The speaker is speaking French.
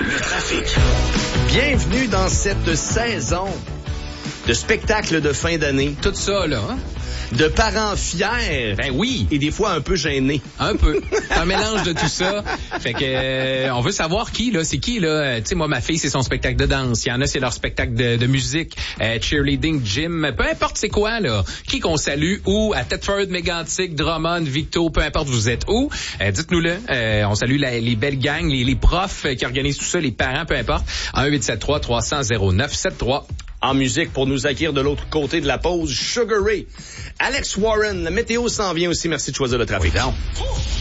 Le trafic. Bienvenue dans cette saison de spectacles de fin d'année. Tout ça, là, hein? De parents fiers. Ben oui. Et des fois un peu gênés. Un peu. Un mélange de tout ça. Fait que on veut savoir qui, là. C'est qui, là? Tu sais, moi, ma fille, c'est son spectacle de danse. Il y en a, c'est leur spectacle de musique. Cheerleading, gym. Peu importe c'est quoi, là. Qui qu'on salue, où? À Thetford, Mégantic, Drummond, Victo, peu importe vous êtes où. Dites-nous-le. On salue les belles gangs, les profs qui organisent tout ça, les parents, peu importe. 1-873-300-0973. En musique, pour nous acquérir de l'autre côté de la pause, Sugar Ray. Alex Warren, la météo s'en vient aussi. Merci de choisir le trafic. Oui,